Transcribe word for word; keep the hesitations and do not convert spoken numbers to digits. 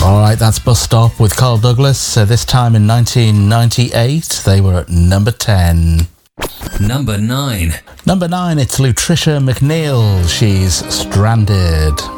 All right, that's Bus Stop with Carl Douglas. So this time in nineteen ninety-eight, they were at number ten. Number nine. Number nine, it's Lutricia McNeil. She's Stranded.